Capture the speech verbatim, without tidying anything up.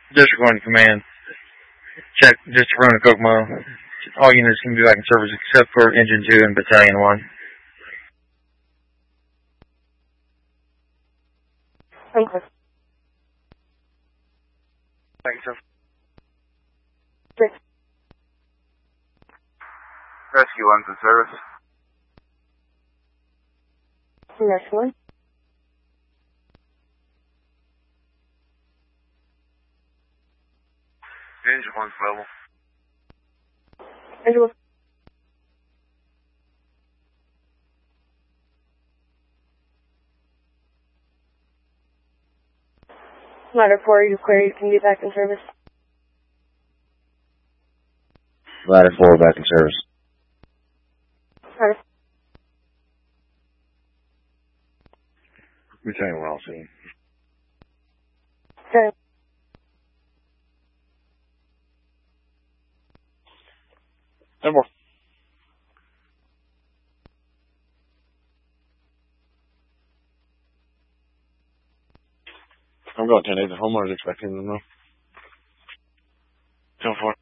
District one Command. Check District one to Kokomo. All units can be back in service except for Engine two and Battalion one. Okay. Thanks, sir. Six. Rescue one's in service. Rescue one. Engine one's level. Engine one. Ladder four, you clear, you can be back in service. Ladder four back in service. Ladder. Battalion well seen. Okay. No more. I'm going ten eight. The homeowner's expecting them though. Go for it.